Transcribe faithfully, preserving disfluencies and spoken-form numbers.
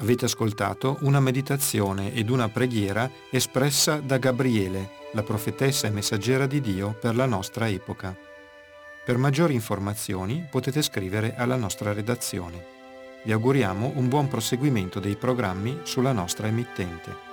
Avete ascoltato una meditazione ed una preghiera espressa da Gabriele, la profetessa e messaggera di Dio per la nostra epoca. Per maggiori informazioni potete scrivere alla nostra redazione. Vi auguriamo un buon proseguimento dei programmi sulla nostra emittente.